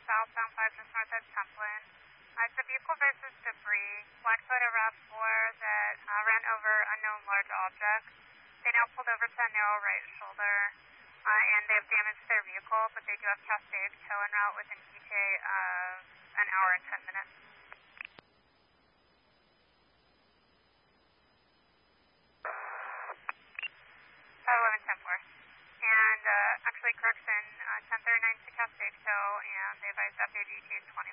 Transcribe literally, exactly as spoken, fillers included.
southbound five just north of Templin. Uh, it's a vehicle versus debris. Blackfoot a RAV four that uh, ran over unknown large objects. They now pulled over to a narrow right shoulder, uh, and they have damaged their vehicle, but they do have Cascade tow en route with an E T A of an hour and ten minutes. eleven ten four. And uh, actually, correction, uh, ten thirty-nine to Cascade tow, and they advised F A D T is twenty